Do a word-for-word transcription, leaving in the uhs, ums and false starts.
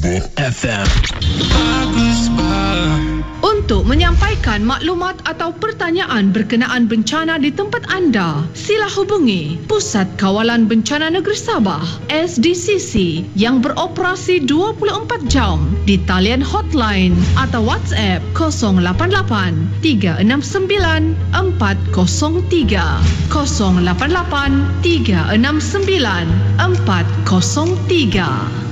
F M. Untuk menyampaikan maklumat atau pertanyaan berkenaan bencana di tempat anda, sila hubungi Pusat Kawalan Bencana Negeri Sabah S D C C yang beroperasi dua puluh empat jam di talian hotline atau WhatsApp kosong lapan lapan tiga enam sembilan empat kosong tiga kosong lapan lapan tiga enam sembilan empat kosong tiga.